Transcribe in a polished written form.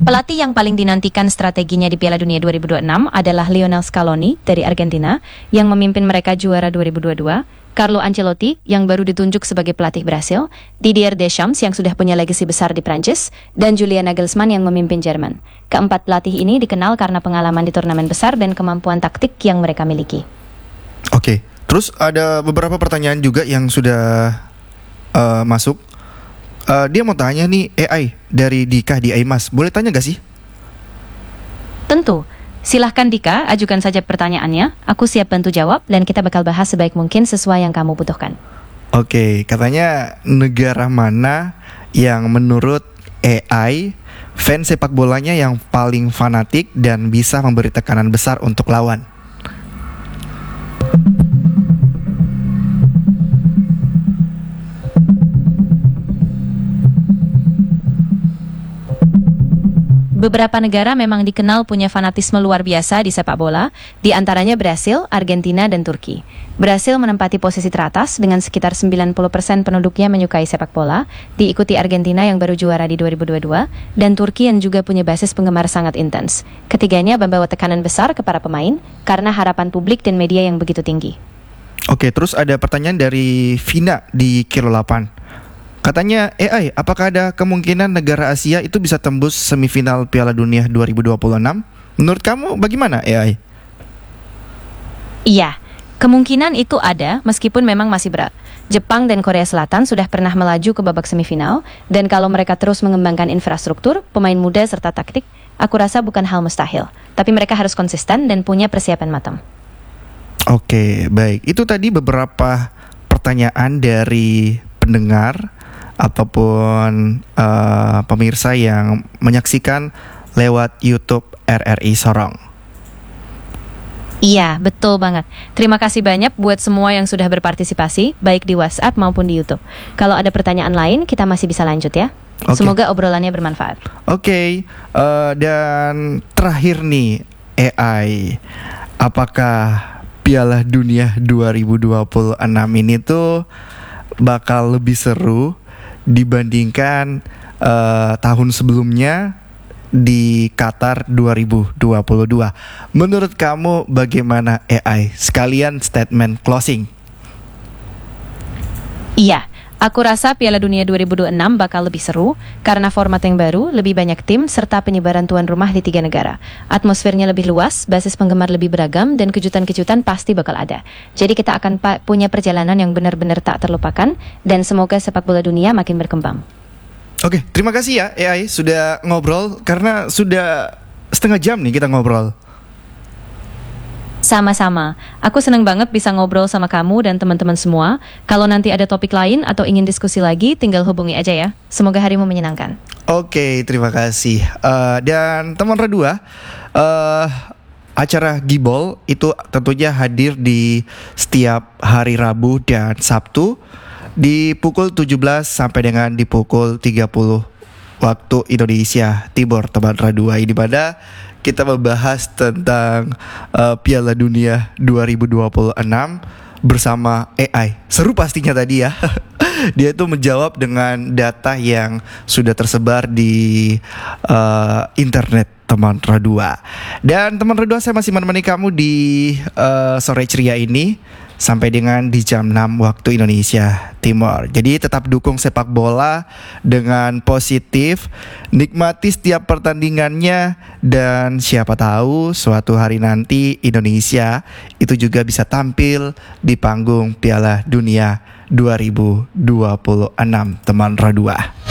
Pelatih yang paling dinantikan strateginya di Piala Dunia 2026 adalah Lionel Scaloni dari Argentina yang memimpin mereka juara 2022, Carlo Ancelotti yang baru ditunjuk sebagai pelatih Brasil, Didier Deschamps yang sudah punya legasi besar di Prancis, dan Julian Nagelsmann yang memimpin Jerman. Keempat pelatih ini dikenal karena pengalaman di turnamen besar dan kemampuan taktik yang mereka miliki. Oke, terus ada beberapa pertanyaan juga yang sudah masuk. Dia mau tanya nih, AI dari Dika di Aimas, boleh tanya gak sih? Tentu. Silahkan Dika, ajukan saja pertanyaannya. Aku siap bantu jawab dan kita bakal bahas sebaik mungkin sesuai yang kamu butuhkan. Oke, katanya negara mana yang menurut AI fans sepak bolanya yang paling fanatik dan bisa memberi tekanan besar untuk lawan? Beberapa negara memang dikenal punya fanatisme luar biasa di sepak bola, di antaranya Brasil, Argentina, dan Turki. Brasil menempati posisi teratas dengan sekitar 90% penduduknya menyukai sepak bola, diikuti Argentina yang baru juara di 2022, dan Turki yang juga punya basis penggemar sangat intens. Ketiganya membawa tekanan besar ke para pemain karena harapan publik dan media yang begitu tinggi. Oke, terus ada pertanyaan dari Vina di Kilo 8. Katanya, AI, apakah ada kemungkinan negara Asia itu bisa tembus semifinal Piala Dunia 2026? Menurut kamu bagaimana, AI? Iya, kemungkinan itu ada meskipun memang masih berat. Jepang dan Korea Selatan sudah pernah melaju ke babak semifinal, dan kalau mereka terus mengembangkan infrastruktur, pemain muda serta taktik, aku rasa bukan hal mustahil. Tapi mereka harus konsisten dan punya persiapan matang. Oke, baik. Itu tadi beberapa pertanyaan dari pendengar ataupun pemirsa yang menyaksikan lewat YouTube RRI Sorong. Iya, betul banget. Terima kasih banyak buat semua yang sudah berpartisipasi, baik di WhatsApp maupun di YouTube. Kalau ada pertanyaan lain, kita masih bisa lanjut ya. Oke. Semoga obrolannya bermanfaat. Oke, dan terakhir nih, AI, apakah Piala Dunia 2026 ini tuh bakal lebih seru dibandingkan tahun sebelumnya di Qatar 2022. Menurut kamu bagaimana, AI? Sekalian statement closing. Iya, aku rasa Piala Dunia 2026 bakal lebih seru karena format yang baru, lebih banyak tim, serta penyebaran tuan rumah di 3 negara. Atmosfernya lebih luas, basis penggemar lebih beragam, dan kejutan-kejutan pasti bakal ada. Jadi kita akan punya perjalanan yang benar-benar tak terlupakan, dan semoga sepak bola dunia makin berkembang. Oke, terima kasih ya AI sudah ngobrol, karena sudah setengah jam nih kita ngobrol. Sama-sama, aku senang banget bisa ngobrol sama kamu dan teman-teman semua. Kalau nanti ada topik lain atau ingin diskusi lagi, tinggal hubungi aja ya. Semoga harimu menyenangkan. Oke, terima kasih. Dan teman Redua, acara Gibol itu tentunya hadir di setiap hari Rabu dan Sabtu di pukul 17 sampai dengan di pukul 30 waktu Indonesia Timur, teman Radua, di mana kita membahas tentang Piala Dunia 2026 bersama AI. Seru pastinya tadi ya. Dia itu menjawab dengan data yang sudah tersebar di internet, teman Radua. Dan teman Radua, saya masih menemani kamu di sore ceria ini sampai dengan di jam 6 waktu Indonesia Timur. Jadi tetap dukung sepak bola dengan positif, nikmati setiap pertandingannya, dan siapa tahu suatu hari nanti Indonesia itu juga bisa tampil di panggung Piala Dunia 2026, teman Radua.